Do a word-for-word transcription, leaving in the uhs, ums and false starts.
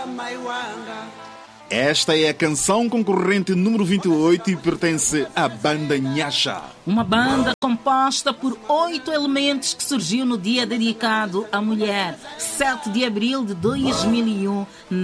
Esta é a canção concorrente número vinte e oito e pertence à banda Nhaxa. Uma banda composta por oito elementos que surgiu no dia dedicado à mulher, sete de abril de dois mil e um,